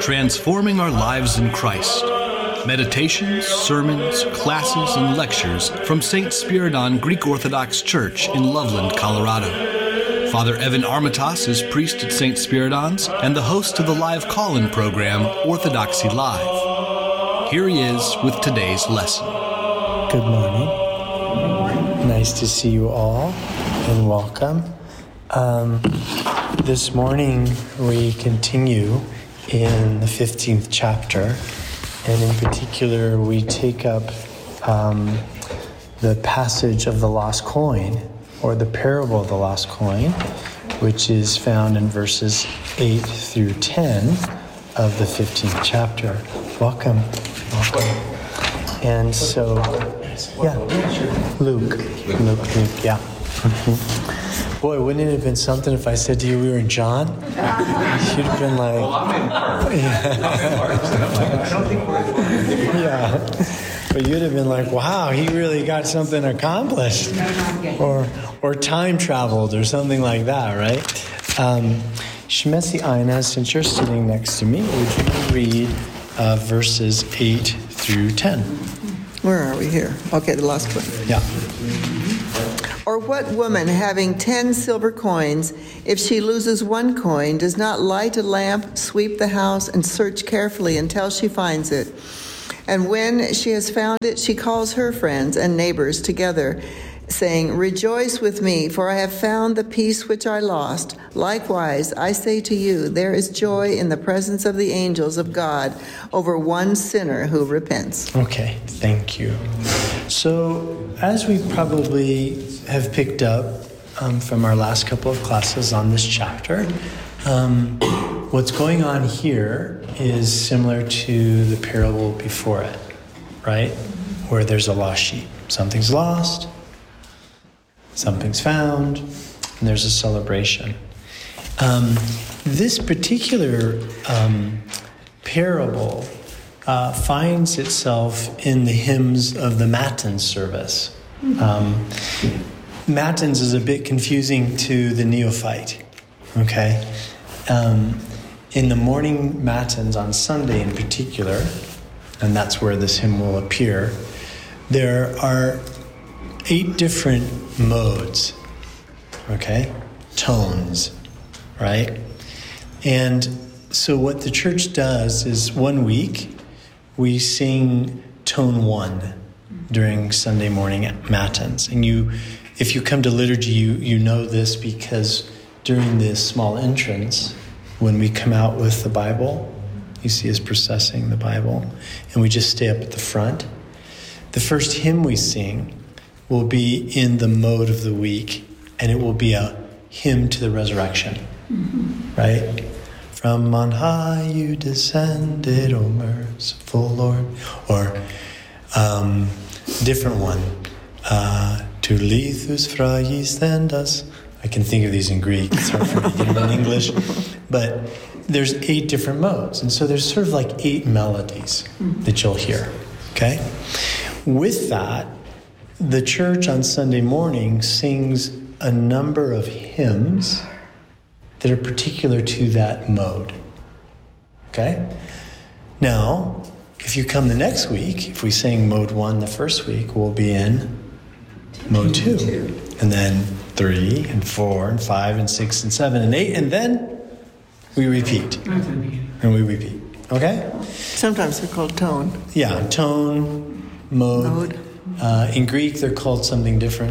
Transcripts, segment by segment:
transforming our lives in Christ. Meditations, sermons, classes, and lectures from St. Spiridon Greek Orthodox Church in Loveland, Colorado. Father Evan Armitage is priest at St. Spiridon's and the host of the live call-in program, Orthodoxy Live. Here he is with today's lesson. Good morning. Nice to see you all and welcome. This morning we continue in the 15th chapter, and in particular we take up the passage of the lost coin, or the parable of the lost coin, which is found in verses 8 through 10 of the 15th chapter. Welcome. And so, yeah, Luke, yeah. Mm-hmm. Boy, wouldn't it have been something if I said to you we were in John? You'd have been like, well, I'm in Mark. I don't think we're in Yeah. But you'd have been like, wow, he really got something accomplished. Or time traveled or something like that, right? Shemesi Aina, since you're sitting next to me, would you read verses 8 through 10? Where are we here? Okay, the last one. Yeah. Or what woman, having 10 silver coins, if she loses one coin, does not light a lamp, sweep the house, and search carefully until she finds it? And when she has found it, she calls her friends and neighbors together, saying, "Rejoice with me, for I have found the piece which I lost. Likewise, I say to you, there is joy in the presence of the angels of God over one sinner who repents." Okay, thank you. So, as we probably have picked up from our last couple of classes on this chapter, what's going on here is similar to the parable before it, right? Where there's a lost sheep. Something's lost, something's found, and there's a celebration. This particular parable finds itself in the hymns of the Matins service. Matins is a bit confusing to the neophyte, okay? In the morning Matins on Sunday in particular, and that's where this hymn will appear, there are 8 different modes, okay? Tones, right? And so what the church does is one week we sing tone 1 during Sunday morning Matins. And if you come to liturgy, you know this because during this small entrance, when we come out with the Bible, you see us processing the Bible, and we just stay up at the front. The first hymn we sing will be in the mode of the week, and it will be a hymn to the resurrection, right? From on high you descended, O merciful Lord. Or different one, Tu lithus fragis thendas. I can think of these in Greek. It's hard for me to get them in English. But there's 8 different modes. And so there's sort of like 8 melodies that you'll hear, okay? With that, the church on Sunday morning sings a number of hymns that are particular to that mode, okay? Now, if you come the next week, if we sing mode 1 the first week, we'll be in mode 2. And then 3 and 4 and 5 and 6 and 7 and 8, and then we repeat. And we repeat, okay? Sometimes they're called tone. Yeah, tone, mode. In Greek, they're called something different.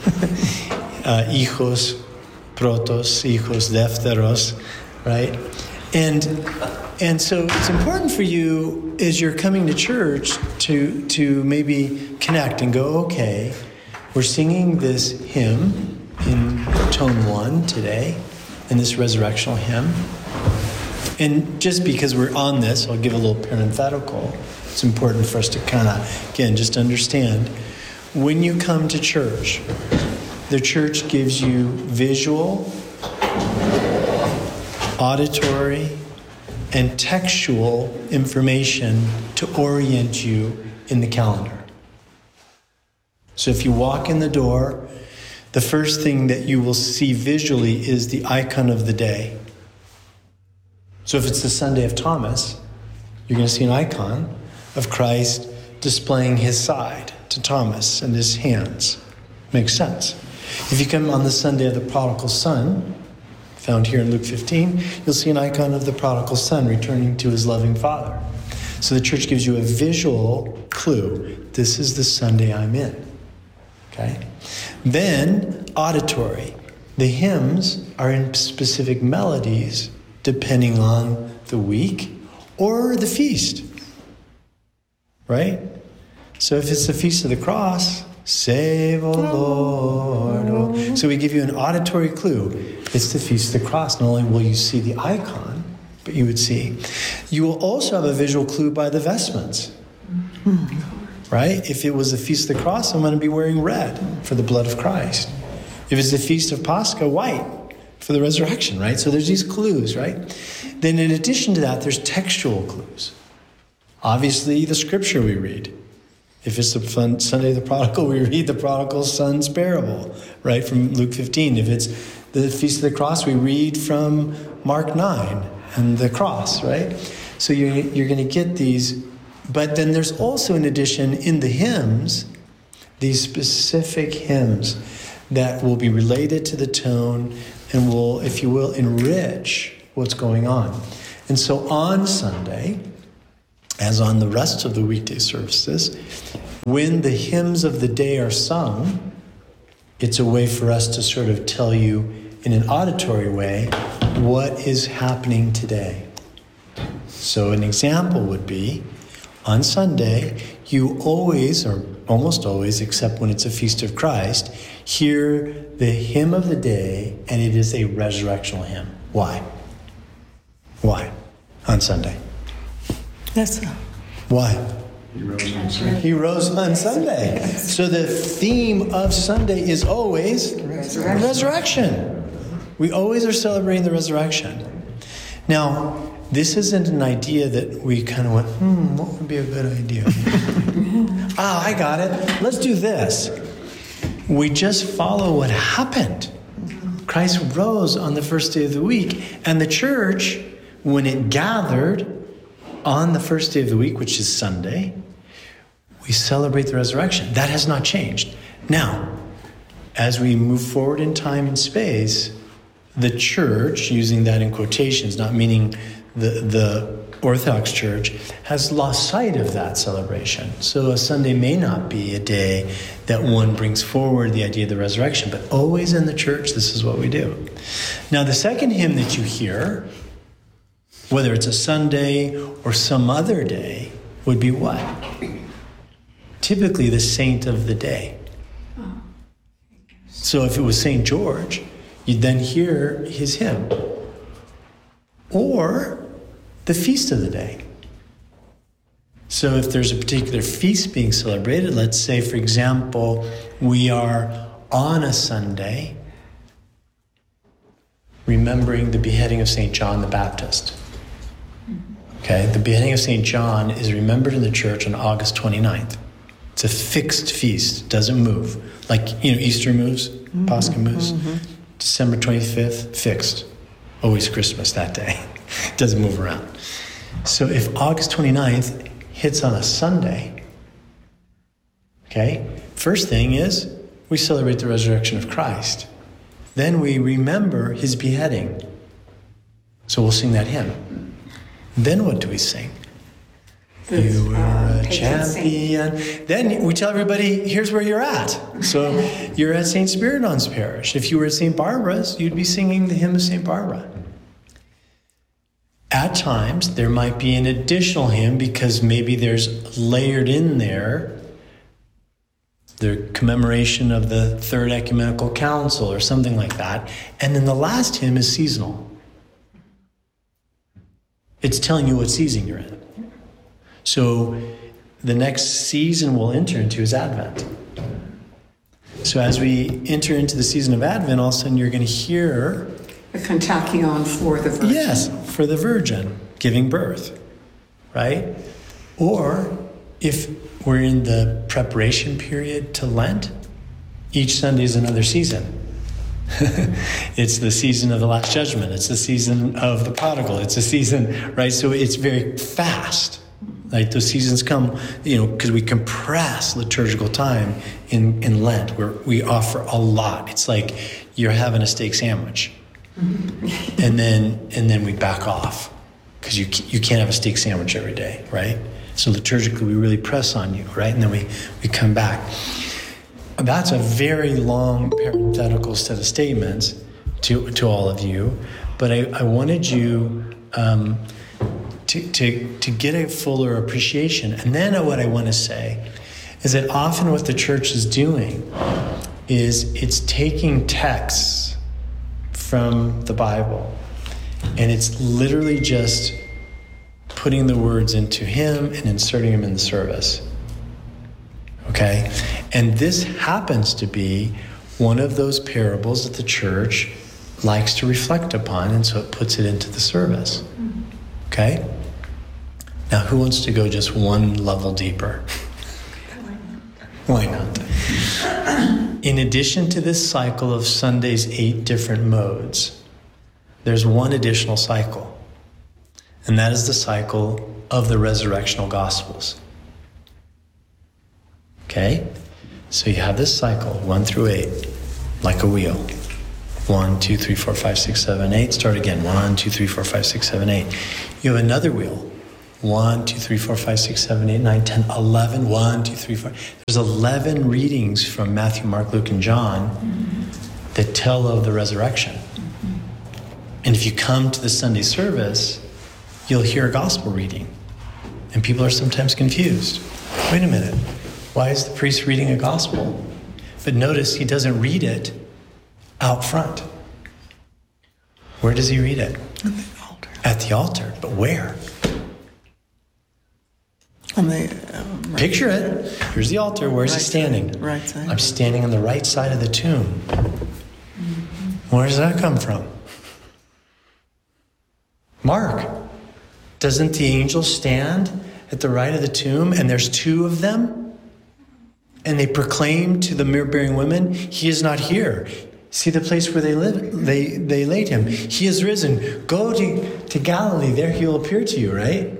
Ichos, protos, ichos, defteros, right? And so it's important for you as you're coming to church to maybe connect and go, okay, we're singing this hymn in tone 1 today, in this resurrectional hymn. And just because we're on this, I'll give a little parenthetical. It's important for us to kind of, again, just understand. When you come to church, the church gives you visual, auditory, and textual information to orient you in the calendar. So if you walk in the door, the first thing that you will see visually is the icon of the day. So if it's the Sunday of Thomas, you're going to see an icon of Christ displaying his side to Thomas and his hands. Makes sense. If you come on the Sunday of the prodigal son, found here in Luke 15, you'll see an icon of the prodigal son returning to his loving father. So the church gives you a visual clue. This is the Sunday I'm in. Okay? Then, auditory. The hymns are in specific melodies depending on the week or the feast. Right? So if it's the Feast of the Cross, save, O Lord. Oh. So we give you an auditory clue. It's the Feast of the Cross. Not only will you see the icon, but you would see. You will also have a visual clue by the vestments. Right? If it was the Feast of the Cross, I'm going to be wearing red for the blood of Christ. If it's the Feast of Pascha, white for the resurrection, right? So there's these clues, right? Then in addition to that, there's textual clues. Obviously, the scripture we read. If it's the Sunday of the prodigal, we read the prodigal son's parable, right, from Luke 15. If it's the Feast of the Cross, we read from Mark 9 and the cross, right? So you're going to get these. But then there's also, in addition, in the hymns, these specific hymns that will be related to the tone and will, if you will, enrich what's going on. And so on Sunday, as on the rest of the weekday services, when the hymns of the day are sung, it's a way for us to sort of tell you in an auditory way what is happening today. So an example would be, on Sunday, you always, or almost always, except when it's a Feast of Christ, hear the hymn of the day, and it is a resurrectional hymn. Why? Why? On Sunday. Why? He rose on Sunday. So the theme of Sunday is always resurrection. We always are celebrating the resurrection. Now, this isn't an idea that we kind of went, what would be a good idea? I got it. Let's do this. We just follow what happened. Christ rose on the first day of the week, and the church, when it gathered on the first day of the week, which is Sunday, we celebrate the resurrection. That has not changed. Now, as we move forward in time and space, the church, using that in quotations, not meaning the Orthodox Church, has lost sight of that celebration. So a Sunday may not be a day that one brings forward the idea of the resurrection, but always in the church, this is what we do. Now, the second hymn that you hear, whether it's a Sunday or some other day, would be what? Typically the saint of the day. So if it was St. George, you'd then hear his hymn. Or the feast of the day. So if there's a particular feast being celebrated, let's say, for example, we are on a Sunday remembering the beheading of St. John the Baptist. Okay, the beheading of St. John is remembered in the church on August 29th. It's a fixed feast, doesn't move. Like, Easter moves, Pascha moves. December 25th, fixed. Always Christmas that day. It doesn't move around. So if August 29th hits on a Sunday, okay, first thing is we celebrate the resurrection of Christ. Then we remember his beheading. So we'll sing that hymn. Then what do we sing? You were a champion. Then we tell everybody, here's where you're at. So you're at St. Spiridon's parish. If you were at St. Barbara's, you'd be singing the hymn of St. Barbara. At times, there might be an additional hymn because maybe there's layered in there the commemoration of the Third Ecumenical Council or something like that. And then the last hymn is seasonal. It's telling you what season you're in. So the next season we'll enter into is Advent. So as we enter into the season of Advent, all of a sudden you're going to hear the Kontakion for the Virgin. Yes, for the Virgin giving birth, right? Or if we're in the preparation period to Lent, each Sunday is another season. It's the season of the Last Judgment. It's the season of the prodigal. It's a season, right? So it's very fast. Like those seasons come, because we compress liturgical time in Lent, where we offer a lot. It's like you're having a steak sandwich, and then we back off because you can't have a steak sandwich every day, right? So liturgically, we really press on you, right? And then we come back. That's a very long parenthetical set of statements to all of you, but I wanted you to get a fuller appreciation. And then what I want to say is that often what the church is doing is it's taking texts from the Bible and it's literally just putting the words into hymn and inserting them in the service. Okay? And this happens to be one of those parables that the church likes to reflect upon, and so it puts it into the service. Okay? Now, who wants to go just one level deeper? Why not? In addition to this cycle of Sunday's 8 different modes, there's one additional cycle, and that is the cycle of the resurrectional Gospels. Okay? So you have this cycle, 1 through 8, like a wheel. 1, 2, 3, 4, 5, 6, 7, 8. Start again. 1, 2, 3, 4, 5, 6, 7, 8. You have another wheel. 1, 2, 3, 4, 5, 6, 7, 8, 9, 10, 11. 1, 2, 3, 4. There's 11 readings from Matthew, Mark, Luke, and John that tell of the resurrection. And if you come to the Sunday service, you'll hear a gospel reading. And people are sometimes confused. Wait a minute. Why is the priest reading a gospel? But notice he doesn't read it out front. Where does he read it? At the altar. At the altar. But where? On the right. Picture it. Here's the altar. Where's he standing? Right side. I'm standing on the right side of the tomb. Where does that come from? Mark. Doesn't the angel stand at the right of the tomb and there's 2 of them? And they proclaim to the myrrh-bearing women, he is not here. See the place where they laid him. He is risen. Go to Galilee. There he will appear to you, right?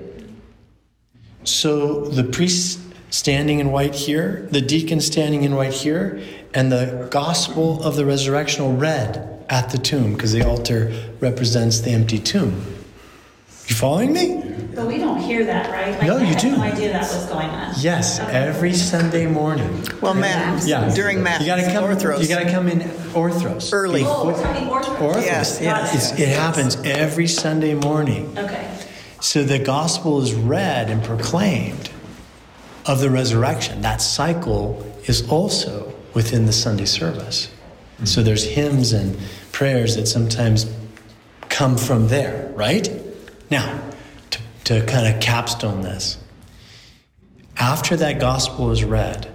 So the priest standing in white here, the deacon standing in white here, and the gospel of the resurrection read at the tomb, because the altar represents the empty tomb. You following me? But we don't hear that, right? Like, No, you do. I had no idea that was going on. Yes, Okay. every Sunday morning. Well, Mass. Yeah. During Mass. You gotta come. Orthros. You gotta come in Orthros. Early. Oh, we're talking Orthros. Orthros. Yes, yes. It happens every Sunday morning. Okay. So the gospel is read and proclaimed of the resurrection. That cycle is also within the Sunday service. So there's hymns and prayers that sometimes come from there, right? Now, to kind of capstone this, after that gospel is read,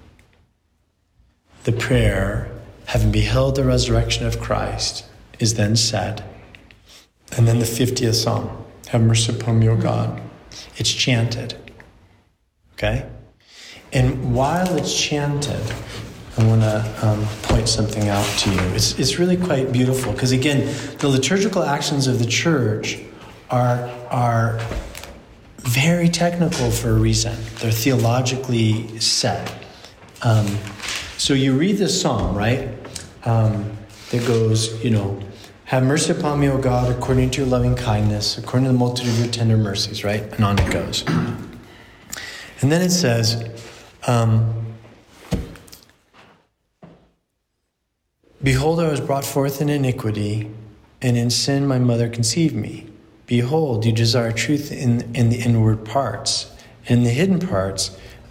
the prayer, having beheld the resurrection of Christ, is then said. And then the 50th Psalm, have mercy upon me, O God. It's chanted. Okay? And while it's chanted, I want to point something out to you. It's really quite beautiful, because again, the liturgical actions of the church are very technical for a reason. They're theologically set. So you read this psalm, right? That goes, have mercy upon me, O God, according to your loving kindness, according to the multitude of your tender mercies, right? And on it goes. And then it says, behold, I was brought forth in iniquity, and in sin my mother conceived me. Behold, you desire truth in the inward parts. In the hidden parts,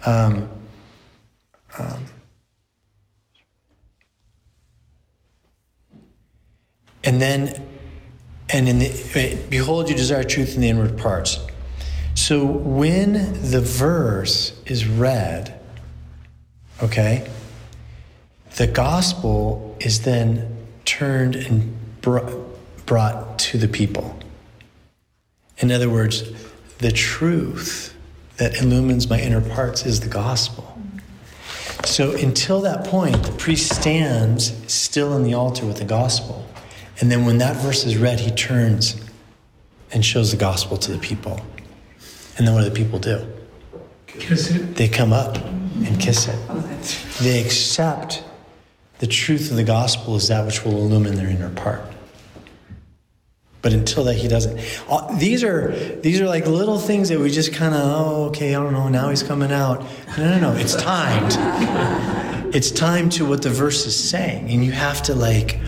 behold, you desire truth in the inward parts. So when the verse is read, okay, the gospel is then turned and brought to the people. In other words, the truth that illumines my inner parts is the gospel. So until that point, the priest stands still on the altar with the gospel. And then when that verse is read, he turns and shows the gospel to the people. And then what do the people do? Kiss it. They come up and kiss it. Oh, that's They accept the truth of the gospel is that which will illumine their inner part. But until that, he doesn't. These are like little things that we just kind of, okay, I don't know, now he's coming out. No. It's timed. It's timed to what the verse is saying. And you have to the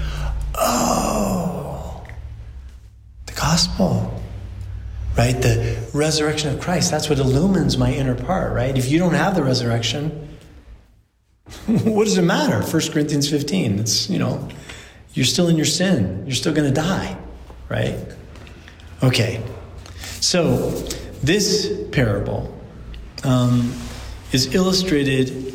gospel, right? The resurrection of Christ, that's what illumines my inner part, right? If you don't have the resurrection, what does it matter? 1 Corinthians 15, it's, you're still in your sin. You're still going to die. Right? Okay. So this parable is illustrated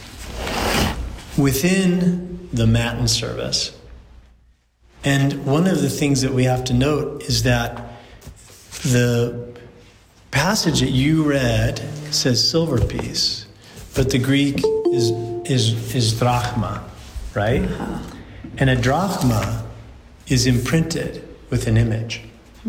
within the Matin service. And one of the things that we have to note is that the passage that you read says silver piece, but the Greek is drachma, right? Uh-huh. And a drachma is imprinted with an image.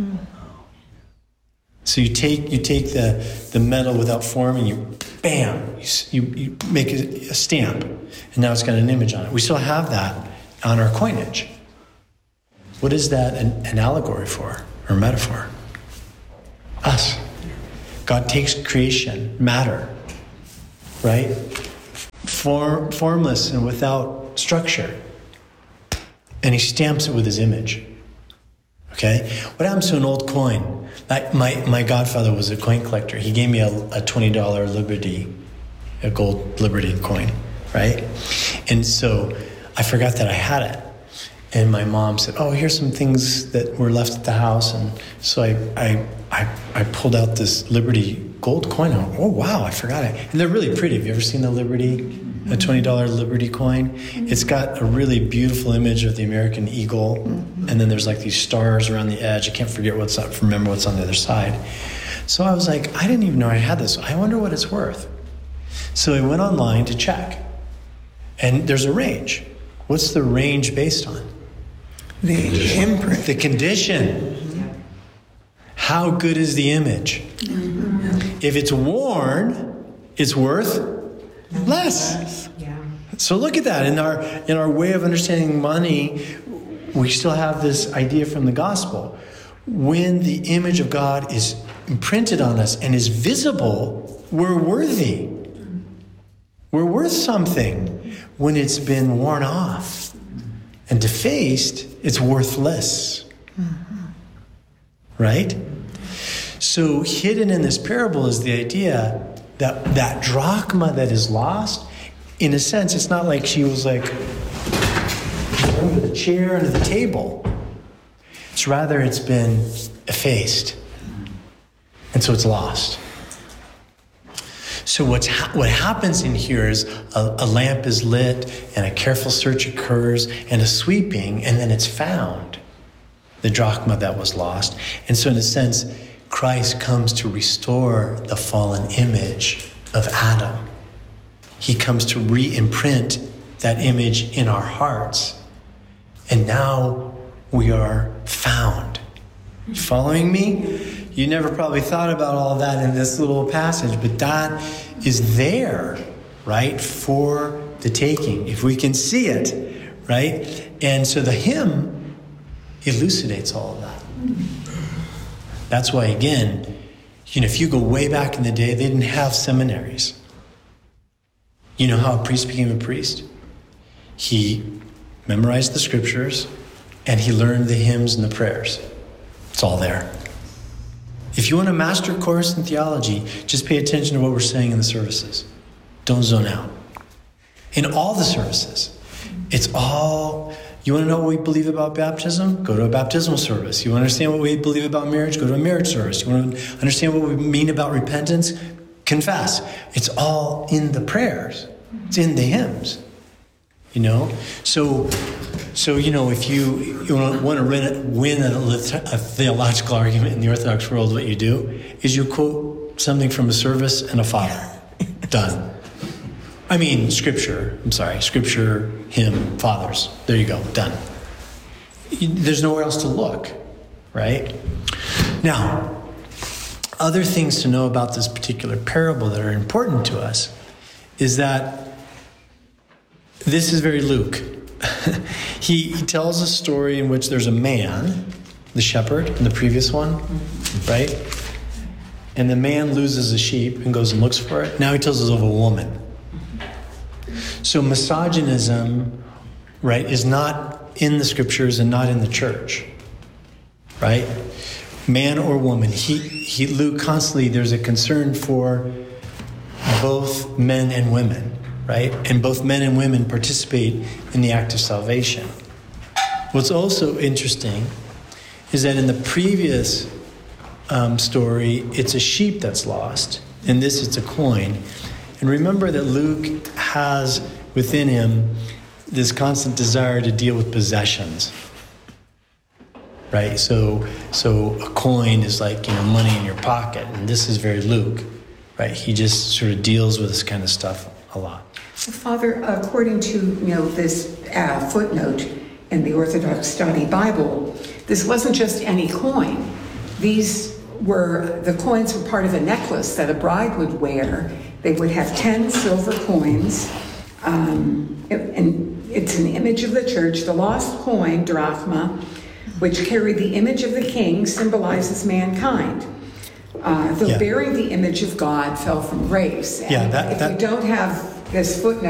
So you take the metal without form and you make a stamp, and now it's got an image on it. We still have that on our coinage. What is that an allegory for, or metaphor? Us. God takes creation, matter, right? Formless and without structure, and he stamps it with his image. Okay? What happens to an old coin? My godfather was a coin collector. He gave me a $20 Liberty, a gold Liberty coin, right? And so I forgot that I had it. And my mom said, oh, here's some things that were left at the house. And so I pulled out this Liberty gold coin. And oh, wow, I forgot it. And they're really pretty. Have you ever seen the Liberty? A $20 Liberty coin. It's got a really beautiful image of the American eagle, and then there's like these stars around the edge. I can't remember what's on the other side. So I was like, I didn't even know I had this. I wonder what it's worth. So I went online to check, and there's a range. What's the range based on? The imprint. The condition. How good is the image? If it's worn, it's worth less. So look at that. In our way of understanding money, we still have this idea from the gospel. When the image of God is imprinted on us and is visible, we're worthy. We're worth something. When it's been worn off and defaced, it's worthless. Right? So hidden in this parable is the idea that drachma that is lost, in a sense, it's not like she was like under the chair, under the table. It's rather it's been effaced. And so it's lost. So what happens in here is a lamp is lit and a careful search occurs and a sweeping, and then it's found, the drachma that was lost. And so in a sense, Christ comes to restore the fallen image of Adam. He comes to re-imprint that image in our hearts. And now we are found. You following me? You never probably thought about all of that in this little passage, but that is there, right, for the taking, if we can see it, right? And so the hymn elucidates all of that. That's why, again, if you go way back in the day, they didn't have seminaries. You know how a priest became a priest? He memorized the scriptures, and he learned the hymns and the prayers. It's all there. If you want a master course in theology, just pay attention to what we're saying in the services. Don't zone out. In all the services, it's all... You want to know what we believe about baptism? Go to a baptismal service. You want to understand what we believe about marriage? Go to a marriage service. You want to understand what we mean about repentance? Confess. It's all in the prayers. It's in the hymns. So if you want to win a theological argument in the Orthodox world, what you do is you quote something from a service and a father. Done. I mean, Scripture. I'm sorry. Scripture, hymn, fathers. There you go. Done. There's nowhere else to look, right? Now, other things to know about this particular parable that are important to us is that this is very Luke. He tells a story in which there's a man, the shepherd in the previous one, right? And the man loses a sheep and goes and looks for it. Now he tells us of a woman. So misogynism, right, is not in the scriptures and not in the church, right? Man or woman. Luke constantly, there's a concern for both men and women, right? And both men and women participate in the act of salvation. What's also interesting is that in the previous story, it's a sheep that's lost. In this, it's a coin. And remember that Luke has within him this constant desire to deal with possessions, right? So a coin is like, money in your pocket, and this is very Luke, right? He just sort of deals with this kind of stuff a lot. Father, according to this footnote in the Orthodox Study Bible, this wasn't just any coin. The coins were part of a necklace that a bride would wear. They would have 10 silver coins, and it's an image of the church. The lost coin, drachma, which carried the image of the king, symbolizes mankind. Though bearing the image of God fell from grace. And if you don't have this footnote,